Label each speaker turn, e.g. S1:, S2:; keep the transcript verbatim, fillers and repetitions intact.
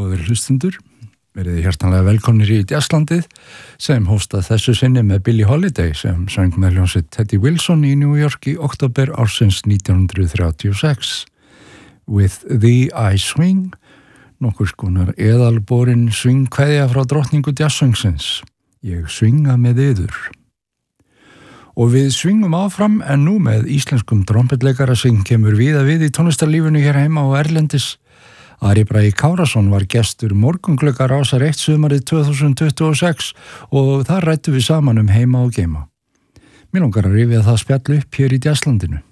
S1: Góðir hlustundur, verið hjartanlega velkomnir í Jazzlandið sem hóstað þessu sinni með Billie Holiday sem söng með hljómsveit Teddy Wilson í New York í október ársins nítján hundruð þrjátíu og sex. With Thee I Swing, nokkur skonar eðalborin svingkveðja frá drottningu jazzsöngsins. Ég swinga með yður. Og við swingum áfram en nú með íslenskum trompetleikara sem kemur víða við í tónlistarlífinu hér heima og erlendis. Ari Bragi Kárason var gestur morgunglugga Rásar eitt sumarið tvö þúsund tuttugu og sex og þar ræddu við saman um heima og geima. Mér langar að rifja það spjall upp hér í Jazzlandinu.